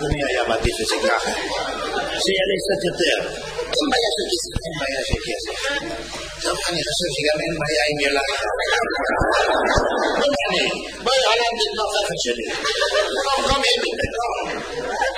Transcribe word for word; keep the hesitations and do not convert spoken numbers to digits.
אדוני היה מעדיף את זה ככה, שיעלה קצת יותר. אין בעיה של כסף, אין בעיה של כסף. טוב, אני חושב שגם אין בעיה עם ילד. לא מעניין, בואי עלה נגד נוכחת שלי. לא, לא מעניין, לא.